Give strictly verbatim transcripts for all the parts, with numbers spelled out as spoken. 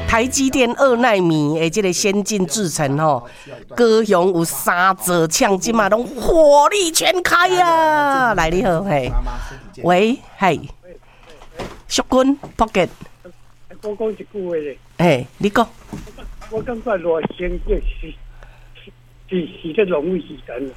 台积电二奈米的这个先进制程吼，高雄有三座厂，即嘛拢火力全开啊！来你好，嘿，喂，嘿，淑君 Pocket， 我讲一句话咧， 嘿，你讲， 我感觉热星这是是是这容易时间。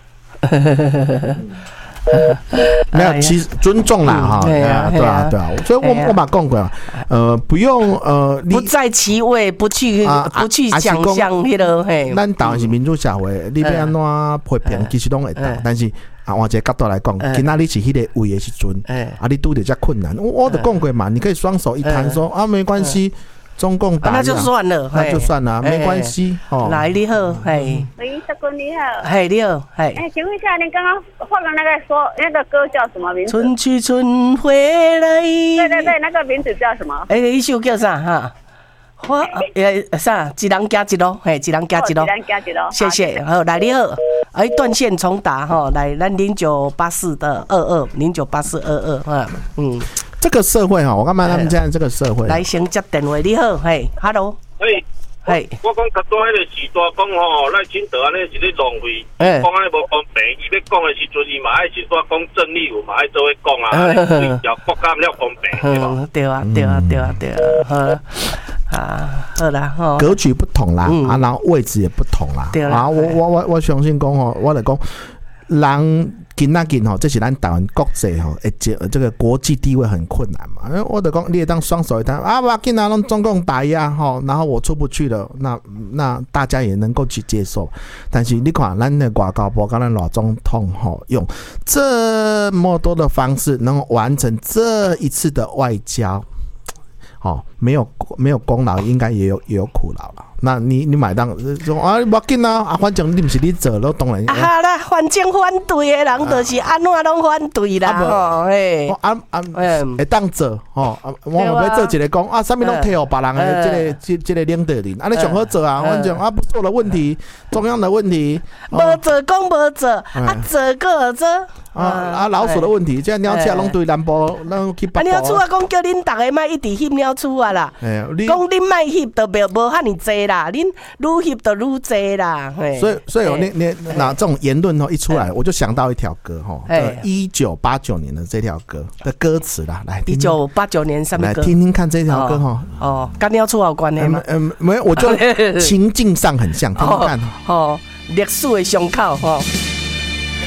没有，其实尊重啦哈，对啊，对啊，对啊，所以我我嘛讲过，呃，不用呃， 不在其位，不去不去想象迄个嘿。 咱台湾是民主社会，你要安怎批评，其实拢会当，但是啊，换一个角度来讲，今仔日是迄个位的时阵，啊，你拄着遮困难，我我都讲过嘛，你可以双手一摊说啊，没关系。中共打、啊， 那就算了， 那就算了，没关系。哦， 来，你好，嘿， 喂，小姑你好， 嘿，你好，嘿， 哎，请问一下，您刚刚放的那个说那个歌叫什么名字？ 春去春回来。 对对对，那个名字叫什么？ 哎，一首叫啥哈？花呃啥？一人加一路，嘿，一人加一路， 一人加一路。 谢谢，好，来你好，哎，断线重打哈，来，咱零九八四的二二零九八四二二哈，嗯。 这个社会哈，我感觉他们现在这个社会。 来先接电话，你好，嘿 ，Hello， 嘿，嘿，我讲较早迄个时代讲吼，赖清德安尼是咧浪费，讲安尼无公平。伊要讲的时阵，伊嘛爱是说讲正义，有嘛爱做伙讲啊，对条国家了公平，对吧？ 对啊，对啊，对啊，对啊，好啊，好啦，吼， 格局不同啦，啊，然后位置也不同啦， 对啦， 啊，我我我我相信讲吼，我来讲，人。今仔日吼，这是咱台湾国际吼，诶，这个国际地位很困难嘛。因为我就讲，你也当双手一摊啊，我今仔拢中共打压吼，然后我出不去了，那那大家也能够去接受。但是你看，咱的外交部跟咱老总统吼，用这么多的方式，能够完成这一次的外交，哦，没有没有功劳，应该也有也有苦劳了。那你你买单说啊，无要紧啊，啊，反正你不是你做了，当然。 啊啦，反正反对的人就是安怎拢反对啦，吼，嘿， 啊啊，会当做吼，我要做一个讲啊，啥物拢替互别人的这个这这个领导人，安尼上好做啊，反正啊不做的问题，中央的问题， 无做讲无做，啊做个做。 啊啊！老鼠的问题，这鸟鼠拢对南部，拢去北部。 啊，鸟鼠啊，讲叫恁大家莫一直翕鸟鼠啊啦。讲恁莫翕，就无无遐尼济啦。恁愈翕就愈济啦。 所以，所以我那那那这种言论吼一出来，我就想到一条歌吼，一九八九年的这条歌的歌词啦，来。 一九八九年什么歌？ 来听听看这条歌哈。 哦，跟鸟鼠有关系吗？ 嗯，没有，我就情境上很像，听听看。 哦，历史的伤口吼。